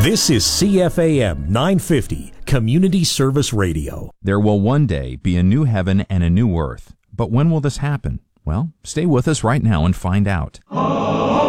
This is CFAM 950, Community Service Radio. There will one day be a new heaven and a new earth. But when will this happen? Well, stay with us right now and find out.